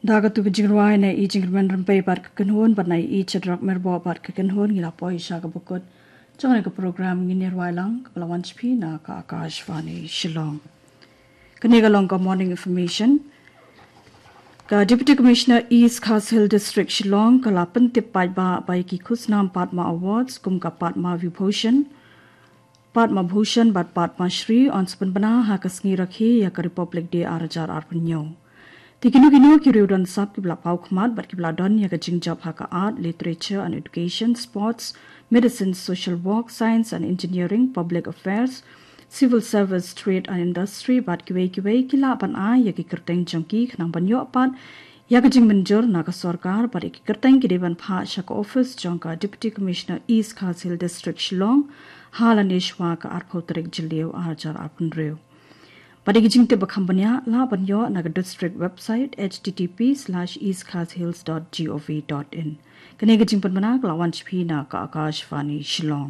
Dagat tu bijingruai na I jingruan rampai bar kekenhun bar na I cedrak merbo bar kekenhun ngila poi syaga bukut. Jangan ke program ngini ruai lang kepelawan sepi na ka Akashvani Shillong. Keniga long ka morning information. Ka Deputy Commissioner East Khas Hill District Shillong ka lapan tipai ba ki khusnam Padma Awards kum ka Padma Vibhushan. Padma Bhushan bat Padma Shri on sepenbana ha kasngi rakhi ya ka Republic Day arajar arpenyo. Tikinu kiriudan sab kibla pau khmat bat kibla don ya ka jingjab ha ka art, literature and education, sports, medicine, social work, science and engineering, public affairs, civil service, trade and industry bat kiwei kila pan a ya ki kerteng jangki khnang banyo pat ya ka jing menjur na ka sarkar bat ki kerteng ki dewan pha shak office jongka Deputy Commissioner East Khas Hill District Shillong halaneshwa ka arphotrek jileu ajar arpunreu. Pada kijing te bakhambanya la banyo naga district website http://eastkhashills.gov.in. Kene kijing panmana lawan chpi na ka Akashvani Shillong.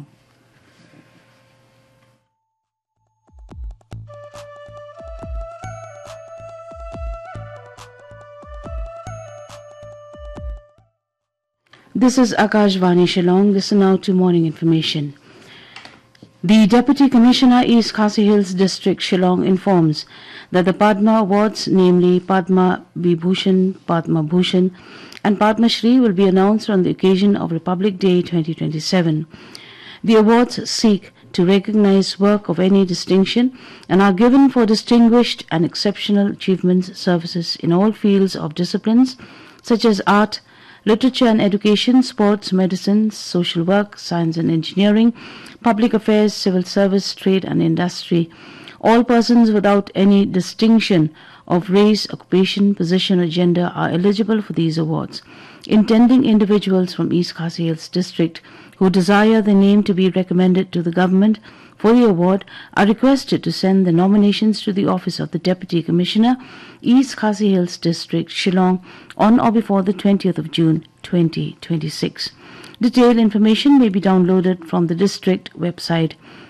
This is Akashvani Shillong. Listen now to morning information. The Deputy Commissioner East Khasi Hills District Shillong informs that the Padma Awards, namely Padma Vibhushan, Padma Bhushan and Padma Shri will be announced on the occasion of Republic Day 2027. The awards seek to recognize work of any distinction and are given for distinguished and exceptional achievements, services in all fields of disciplines such as art, literature and education, sports, medicine, social work, science and engineering, public affairs, civil service, trade and industry. All persons without any distinction of race, occupation, position or gender are eligible for these awards. Intending individuals from East Khasi Hills District who desire their name to be recommended to the government for the award are requested to send the nominations to the office of the Deputy Commissioner, East Khasi Hills District, Shillong, on or before the 20th of June 2026. Detailed information may be downloaded from the district website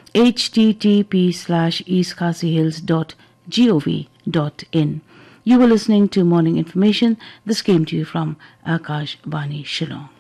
http://eastkhasihills.gov.in. You were listening to morning information. This came to you from Akashvani Shillong.